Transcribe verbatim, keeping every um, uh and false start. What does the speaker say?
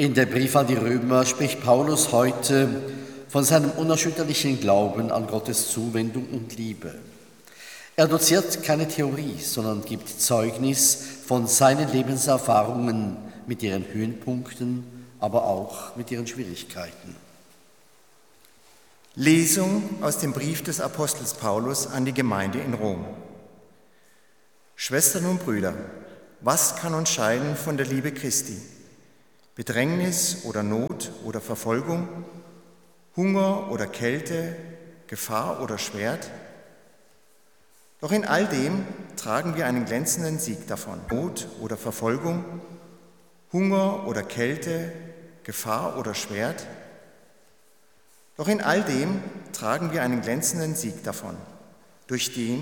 In dem Brief an die Römer spricht Paulus heute von seinem unerschütterlichen Glauben an Gottes Zuwendung und Liebe. Er doziert keine Theorie, sondern gibt Zeugnis von seinen Lebenserfahrungen mit ihren Höhenpunkten, aber auch mit ihren Schwierigkeiten. Lesung aus dem Brief des Apostels Paulus an die Gemeinde in Rom. Schwestern und Brüder, was kann uns scheiden von der Liebe Christi? Bedrängnis oder Not oder Verfolgung, Hunger oder Kälte, Gefahr oder Schwert? Doch in all dem tragen wir einen glänzenden Sieg davon. Not oder Verfolgung, Hunger oder Kälte, Gefahr oder Schwert? Doch in all dem tragen wir einen glänzenden Sieg davon, durch den